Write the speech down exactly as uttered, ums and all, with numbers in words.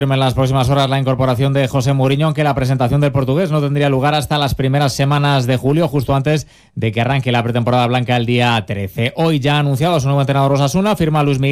En las próximas horas la incorporación de José Mourinho, aunque la presentación del portugués no tendría lugar hasta las primeras semanas de julio, justo antes de que arranque la pretemporada blanca el día trece. Hoy ya ha anunciado a su nuevo entrenador Osasuna, firma Luis Miguel